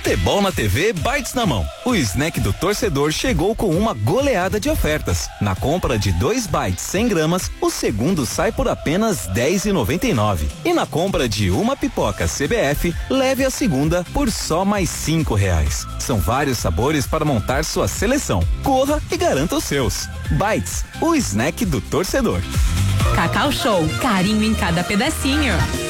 Futebol na TV, Bites na mão. O snack do torcedor chegou com uma goleada de ofertas. Na compra de 2 bites 100 gramas, o segundo sai por apenas R$10,99. E na compra de uma pipoca CBF, leve a segunda por só mais R$5. São vários sabores para montar sua seleção. Corra e garanta os seus. Bites, o snack do torcedor. Cacau Show, carinho em cada pedacinho.